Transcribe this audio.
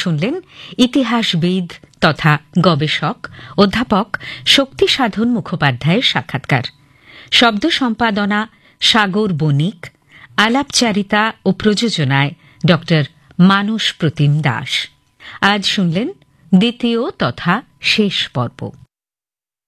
শুনলেন ইতিহাসবিদ তথা গবেষক অধ্যাপক শক্তিসাধন মুখোপাধ্যায়ের সাক্ষাৎকার। শব্দ সম্পাদনা সাগর বণিক, আলাপচারিতা ও প্রযোজনায় ড মানস প্রতিম দাস। আজ শুনলেন দ্বিতীয় তথা শেষ পর্ব।